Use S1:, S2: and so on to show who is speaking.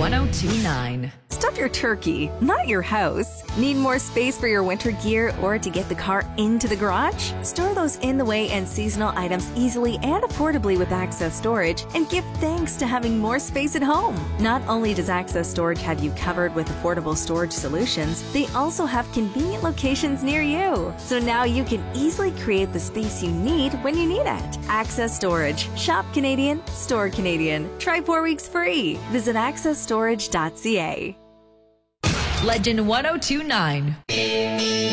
S1: 1029.
S2: Stuff your turkey, not your house. Need more space for your winter gear or to get the car into the garage? Store those in-the-way and seasonal items easily and affordably with Access Storage and give thanks to having more space at home. Not only does Access Storage have you covered with affordable storage solutions, they also have convenient locations near you. So now you can easily create the space you need when you need it. Access Storage. Shop Canadian, store Canadian. Try 4 weeks free. Visit accessstorage.ca.
S1: Legend 1029.